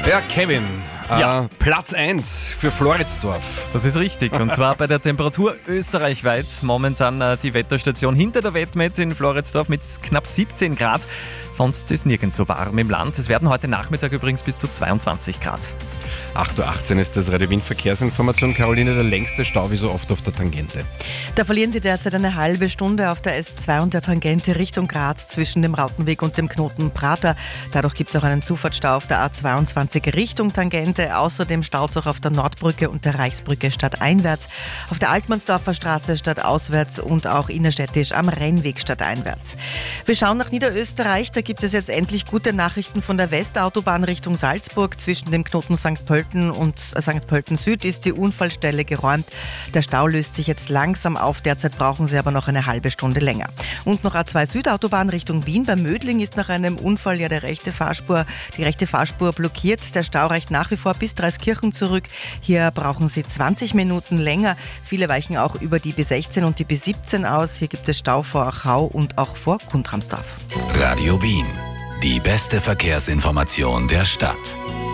Ja, Kevin, Platz 1 für Floridsdorf. Das ist richtig. Und zwar bei der Temperatur österreichweit. Momentan die Wetterstation hinter der Wettmet in Floridsdorf mit knapp 17 Grad. Sonst ist nirgends so warm im Land. Es werden heute Nachmittag übrigens bis zu 22 Grad. 8.18 Uhr ist das Radio Wien Verkehrsinformation. Caroline, der längste Stau wie so oft auf der Tangente. Da verlieren Sie derzeit eine halbe Stunde auf der S2 und der Tangente Richtung Graz zwischen dem Rautenweg und dem Knoten Prater. Dadurch gibt es auch einen Zufahrtsstau auf der A22 Richtung Tangente. Außerdem staut es auch auf der Nordbrücke und der Reichsbrücke stadteinwärts, auf der Altmannsdorfer Straße stadtauswärts und auch innerstädtisch am Rennweg stadteinwärts. Wir schauen nach Niederösterreich. Da gibt es jetzt endlich gute Nachrichten von der Westautobahn Richtung Salzburg. Zwischen dem Knoten St. Pölten und St. Pölten Süd ist die Unfallstelle geräumt. Der Stau löst sich jetzt langsam auf. Derzeit brauchen Sie aber noch eine halbe Stunde länger. Und noch A2 Südautobahn Richtung Wien. Bei Mödling ist nach einem Unfall die rechte Fahrspur blockiert. Der Stau reicht nach wie vor bis Dreiskirchen zurück. Hier brauchen Sie 20 Minuten länger. Viele weichen auch über die B16 und die B17 aus. Hier gibt es Stau vor Achau und auch vor Kuntramsdorf. Radio Wien. Die beste Verkehrsinformation der Stadt.